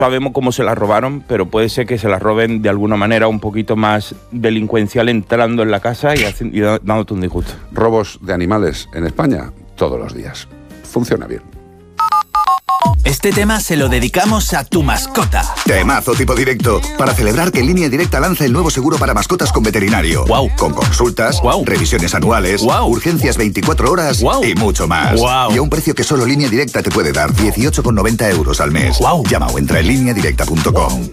sabemos cómo se las robaron, pero puede ser que se las roben de alguna manera un poquito más delincuencial, entrando en la casa y dándote un disgusto. Robos de animales en España, todos los días. Funciona bien. Este tema se lo dedicamos a tu mascota. Temazo tipo directo. Para celebrar que Línea Directa lanza el nuevo seguro para mascotas con veterinario. Wow. Con consultas, revisiones anuales, urgencias 24 horas y mucho más. Y a un precio que solo Línea Directa te puede dar, 18,90 euros al mes. Llama o entra en lineadirecta.com.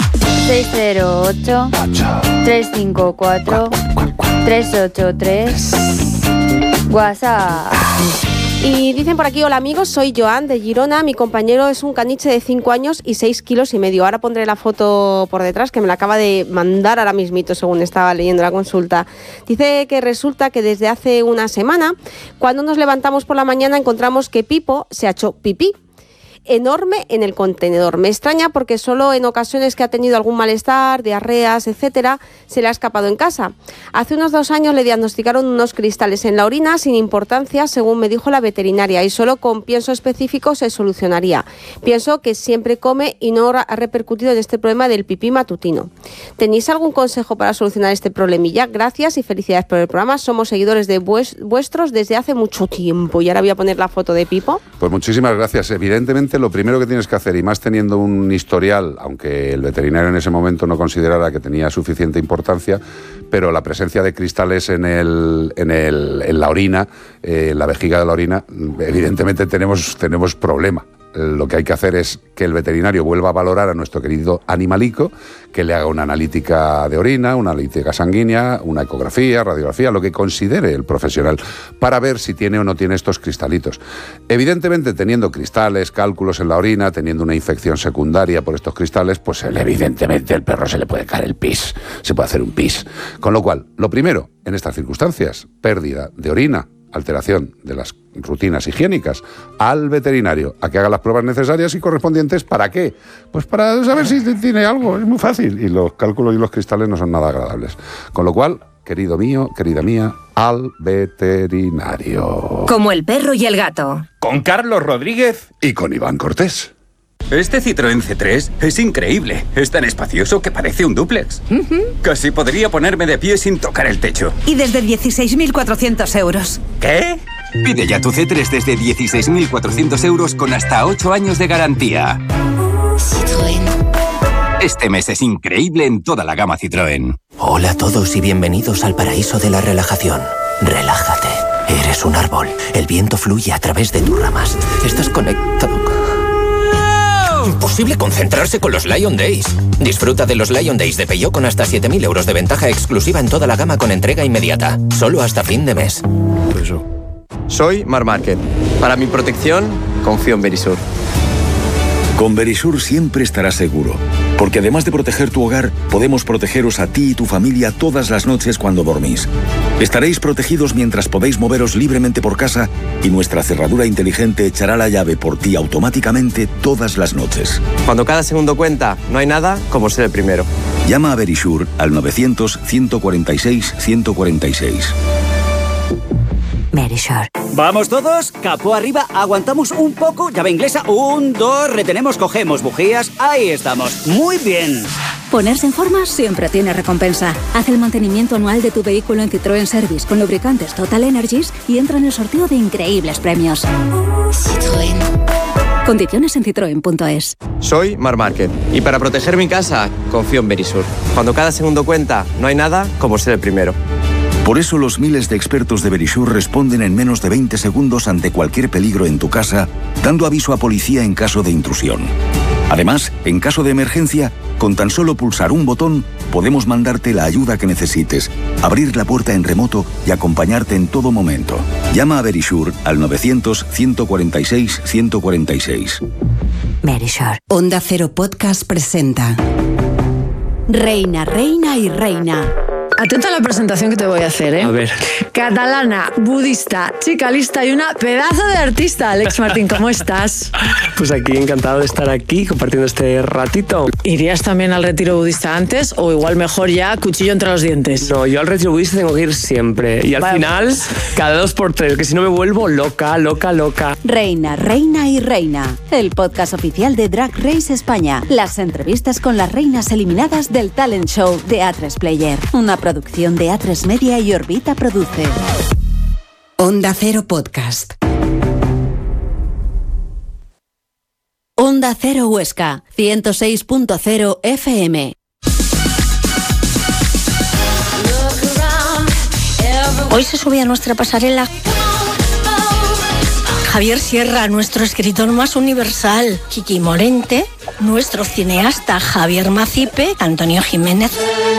608-354-383. WhatsApp. Y dicen por aquí: hola amigos, soy Joan de Girona, mi compañero es un caniche de 5 años y 6,5 kilos. Ahora pondré la foto por detrás, que me la acaba de mandar ahora mismito según estaba leyendo la consulta. Dice que resulta que desde hace una semana, cuando nos levantamos por la mañana, encontramos que Pipo se ha hecho pipí enorme en el contenedor. Me extraña porque solo en ocasiones que ha tenido algún malestar, diarreas, etcétera, se le ha escapado en casa. Hace unos 2 años le diagnosticaron unos cristales en la orina sin importancia, según me dijo la veterinaria, y solo con pienso específico se solucionaría. Pienso que siempre come y no ha repercutido en este problema del pipí matutino. ¿Tenéis algún consejo para solucionar este problemilla? Gracias y felicidades por el programa. Somos seguidores de vuestros desde hace mucho tiempo. Y ahora voy a poner la foto de Pipo. Pues muchísimas gracias. Evidentemente, lo primero que tienes que hacer, y más teniendo un historial, aunque el veterinario en ese momento no considerara que tenía suficiente importancia, pero la presencia de cristales en la orina, en la vejiga de la orina, evidentemente tenemos problema. Lo que hay que hacer es que el veterinario vuelva a valorar a nuestro querido animalico, que le haga una analítica de orina, una analítica sanguínea, una ecografía, radiografía, lo que considere el profesional, para ver si tiene o no tiene estos cristalitos. Evidentemente, teniendo cristales, cálculos en la orina, teniendo una infección secundaria por estos cristales, pues evidentemente al perro se le puede caer el pis, se puede hacer un pis. Con lo cual, lo primero, en estas circunstancias, pérdida de orina, alteración de las rutinas higiénicas, al veterinario a que haga las pruebas necesarias y correspondientes. ¿Para qué? Pues para saber si tiene algo, es muy fácil, y los cálculos y los cristales no son nada agradables. Con lo cual, querido mío, querida mía, al veterinario. Como el perro y el gato. Con Carlos Rodríguez y con Iván Cortés. Este Citroën C3 es increíble. Es tan espacioso que parece un dúplex. Casi podría ponerme de pie sin tocar el techo. Y desde 16.400 euros. ¿Qué? Pide ya tu C3 desde 16.400 euros con hasta 8 años de garantía. Citroën. Este mes es increíble en toda la gama Citroën. Hola a todos y bienvenidos al paraíso de la relajación. Relájate. Eres un árbol. El viento fluye a través de tus ramas. Estás conectado. Imposible concentrarse con los Lion Days. Disfruta de los Lion Days de Peugeot con hasta 7.000 euros de ventaja exclusiva en toda la gama con entrega inmediata. Solo hasta fin de mes. Soy Marc Márquez. Para mi protección, confío en Verisur. Con Verisur siempre estarás seguro, porque además de proteger tu hogar, podemos protegeros a ti y tu familia todas las noches cuando dormís. Estaréis protegidos mientras podéis moveros libremente por casa y nuestra cerradura inteligente echará la llave por ti automáticamente todas las noches. Cuando cada segundo cuenta, no hay nada como ser el primero. Llama a Verisur al 900-146-146. Verisur. ¿Vamos todos? Capó arriba, aguantamos un poco, llave inglesa, 1, 2, retenemos, cogemos bujías, ahí estamos, muy bien. Ponerse en forma siempre tiene recompensa. Haz el mantenimiento anual de tu vehículo en Citroën Service con lubricantes Total Energies y entra en el sorteo de increíbles premios. Citroën. Condiciones en citroen.es. Soy Marc Márquez y para proteger mi casa, confío en Verisur. Cuando cada segundo cuenta, no hay nada como ser el primero. Por eso los miles de expertos de Verisur responden en menos de 20 segundos ante cualquier peligro en tu casa, dando aviso a policía en caso de intrusión. Además, en caso de emergencia, con tan solo pulsar un botón, podemos mandarte la ayuda que necesites, abrir la puerta en remoto y acompañarte en todo momento. Llama a Verisur al 900-146-146. Verisur. Onda Cero Podcast presenta Reina, Reina y Reina. Atenta a la presentación que te voy a hacer, ¿eh? A ver. catalana, budista, chica lista y una pedazo de artista. Alex Martín, ¿cómo estás? Pues aquí, encantado de estar aquí compartiendo este ratito. ¿Irías también al retiro budista antes o igual mejor ya cuchillo entre los dientes? No, yo al retiro budista tengo que ir siempre. Y al final, cada 2x3, que si no me vuelvo loca. Reina, Reina y Reina, el podcast oficial de Drag Race España. Las entrevistas con las reinas eliminadas del talent show de A3 Player. Una producción de A3 Media y Orbita Produce. Onda Cero Podcast. Onda Cero Huesca, 106.0 FM. Hoy se sube a nuestra pasarela Javier Sierra, nuestro escritor más universal, Kiki Morente, nuestro cineasta Javier Macipe, Antonio Jiménez.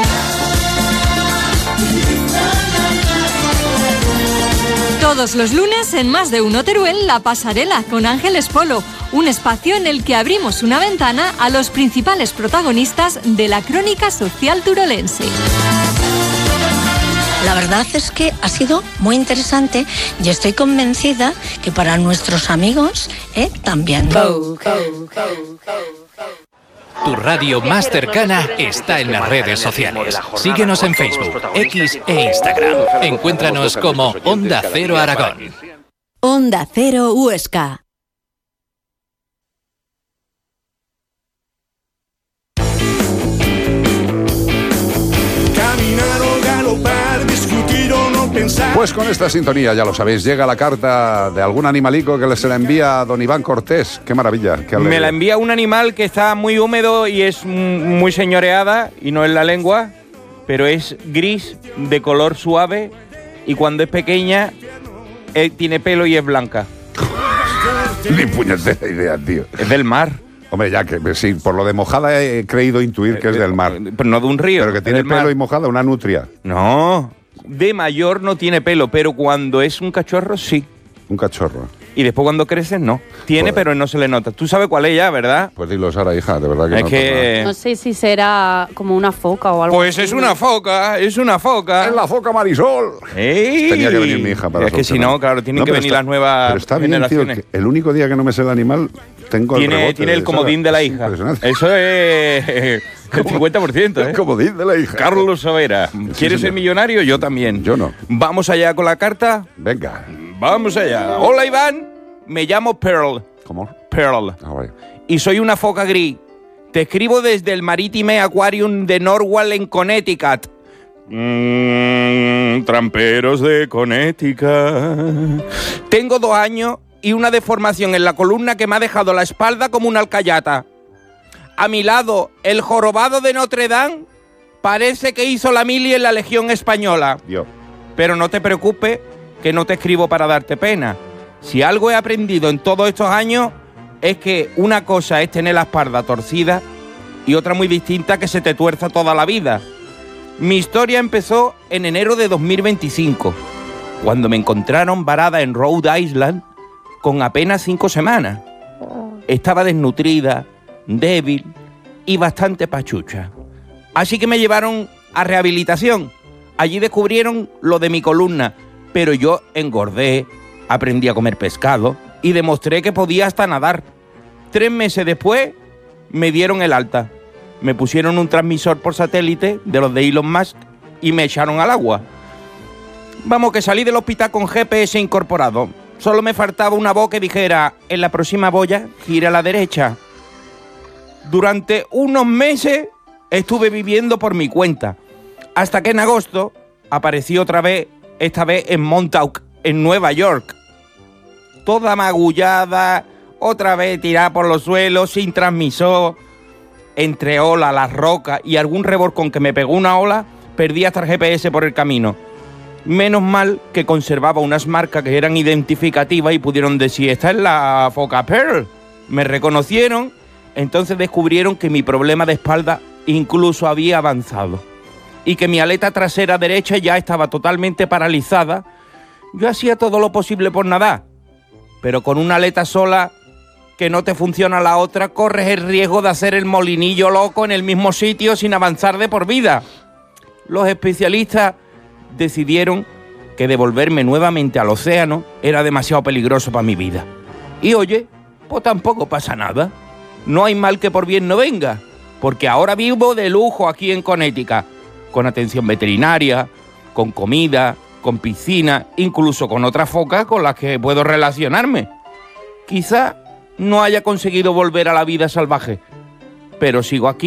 Todos los lunes en Más de Uno Teruel, La Pasarela con Ángeles Polo, un espacio en el que abrimos una ventana a los principales protagonistas de la crónica social turolense. La verdad es que ha sido muy interesante y estoy convencida que para nuestros amigos también. Tu radio más cercana está en las redes sociales. Síguenos en Facebook, X e Instagram. Encuéntranos como Onda Cero Aragón. Onda Cero Huesca. Pues con esta sintonía, ya lo sabéis, llega la carta de algún animalico que se la envía a don Iván Cortés. ¡Qué maravilla! Qué alegría. Me la envía un animal que está muy húmedo y es muy señoreada, y no es la lengua, pero es gris, de color suave, y cuando es pequeña tiene pelo y es blanca. Ni puñetera idea, tío. Es del mar. Hombre, ya que sí, por lo de mojada he creído intuir que es del mar. Pero no de un río. Pero que tiene pelo mar. Y mojada, una nutria. No, de mayor no tiene pelo, pero cuando es un cachorro, sí. Un cachorro. Y después cuando crece, no. Tiene, pero no se le nota. Tú sabes cuál es ya, ¿verdad? Pues dilo, Sara, hija, de verdad que es no. Que... No sé si será como una foca o algo Pues así. es una foca, es una foca. Es la foca Marisol. ¡Ey! Tenía que venir mi hija para es que si no, claro, tienen que venir las nuevas pero está bien, generaciones. Tío, que el único día que no me sé el animal, tengo el rebote. Tiene el comodín de la hija. Eso es el 50%, El comodín de la hija. Carlos Savera. ¿Quieres ser millonario? Yo también. Yo no. ¿Vamos allá con la carta? Venga. Vamos allá. Hola, Iván. Me llamo Pearl. ¿Cómo? Pearl. Vale. Y soy una foca gris. Te escribo desde el Maritime Aquarium de Norwalk en Connecticut. Tramperos de Connecticut. Tengo 2 años y una deformación en la columna que me ha dejado la espalda como una alcayata. A mi lado, el jorobado de Notre Dame parece que hizo la mili en la Legión Española. Dios. Pero no te preocupes, que no te escribo para darte pena. Si algo he aprendido en todos estos años es que una cosa es tener la espalda torcida y otra muy distinta que se te tuerza toda la vida. Mi historia empezó en enero de 2025, cuando me encontraron varada en Rhode Island con apenas 5 semanas. Estaba desnutrida, débil y bastante pachucha. Así que me llevaron a rehabilitación. Allí descubrieron lo de mi columna, pero yo engordé, aprendí a comer pescado y demostré que podía hasta nadar. 3 meses después me dieron el alta. Me pusieron un transmisor por satélite de los de Elon Musk y me echaron al agua. Vamos, que salí del hospital con GPS incorporado. Solo me faltaba una voz que dijera, en la próxima boya, gira a la derecha. Durante unos meses estuve viviendo por mi cuenta, hasta que en agosto aparecí otra vez, esta vez en Montauk, en Nueva York. Toda magullada, otra vez tirada por los suelos, sin transmisor. Entre olas, las rocas y algún revolcón que me pegó una ola, perdí hasta el GPS por el camino. Menos mal que conservaba unas marcas que eran identificativas y pudieron decir, esta es la foca Pearl. Me reconocieron, entonces descubrieron que mi problema de espalda incluso había avanzado y que mi aleta trasera derecha ya estaba totalmente paralizada. Yo hacía todo lo posible por nadar, pero con una aleta sola que no te funciona la otra, corres el riesgo de hacer el molinillo loco en el mismo sitio sin avanzar de por vida. Los especialistas decidieron que devolverme nuevamente al océano era demasiado peligroso para mi vida. Y oye, pues tampoco pasa nada. No hay mal que por bien no venga, porque ahora vivo de lujo aquí en Connecticut, con atención veterinaria, con comida, con piscina, incluso con otras focas con las que puedo relacionarme. Quizá no haya conseguido volver a la vida salvaje, pero sigo aquí